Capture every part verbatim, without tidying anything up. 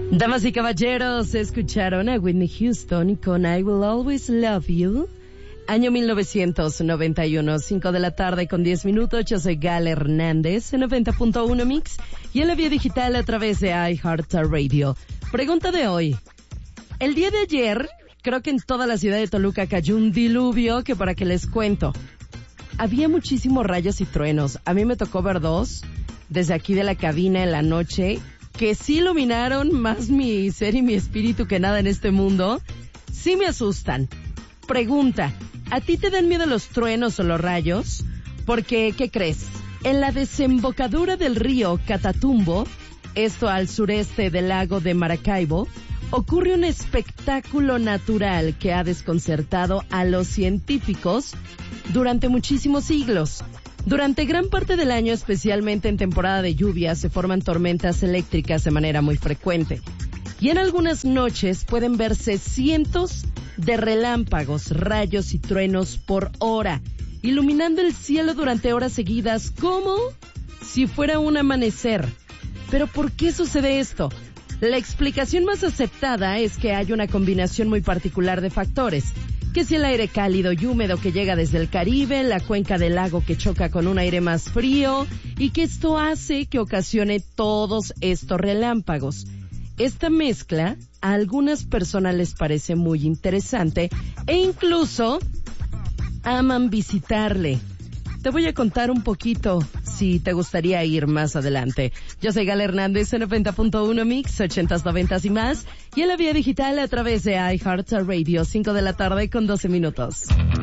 Damas y caballeros, escucharon a Whitney Houston con I Will Always Love You. Año mil novecientos noventa y uno, cinco de la tarde con diez minutos. Yo soy Gal Hernández en noventa punto uno Mix y en la vía digital a través de iHeartRadio. Pregunta de hoy. El día de ayer, creo que en toda la ciudad de Toluca cayó un diluvio que para que les cuento. Había muchísimos rayos y truenos. A mí me tocó ver dos desde aquí de la cabina en la noche que sí iluminaron más mi ser y mi espíritu que nada en este mundo. Sí me asustan. Pregunta, ¿a ti te dan miedo los truenos o los rayos? Porque, ¿qué crees? En la desembocadura del río Catatumbo, esto al sureste del lago de Maracaibo, ocurre un espectáculo natural que ha desconcertado a los científicos durante muchísimos siglos. Durante gran parte del año, especialmente en temporada de lluvia, se forman tormentas eléctricas de manera muy frecuente. Y en algunas noches pueden verse cientos de relámpagos, rayos y truenos por hora, iluminando el cielo durante horas seguidas como si fuera un amanecer. ¿Pero por qué sucede esto? La explicación más aceptada es que hay una combinación muy particular de factores, que si el aire cálido y húmedo que llega desde el Caribe, la cuenca del lago que choca con un aire más frío, y que esto hace que ocasione todos estos relámpagos. Esta mezcla a algunas personas les parece muy interesante e incluso aman visitarle. Te voy a contar un poquito si te gustaría ir más adelante. Yo soy Gal Hernández en noventa punto uno Mix, ochentas, noventas y más, y en la vía digital a través de iHeartRadio, cinco de la tarde con doce minutos.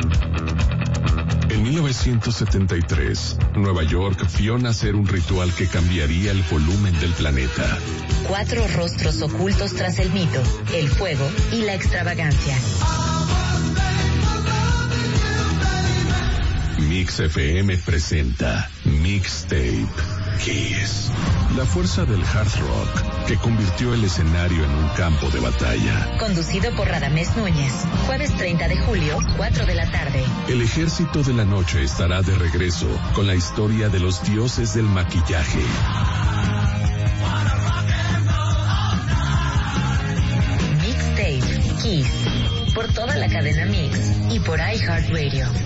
En mil novecientos setenta y tres, Nueva York vio nacer un ritual que cambiaría el volumen del planeta. Cuatro rostros ocultos tras el mito, el fuego y la extravagancia. Mix F M presenta Mixtape Kiss. La fuerza del hard rock que convirtió el escenario en un campo de batalla. Conducido por Radamés Núñez. Jueves treinta de julio, cuatro de la tarde. El ejército de la noche estará de regreso con la historia de los dioses del maquillaje. Mixtape Kiss. Por toda la cadena Mix y por iHeartRadio.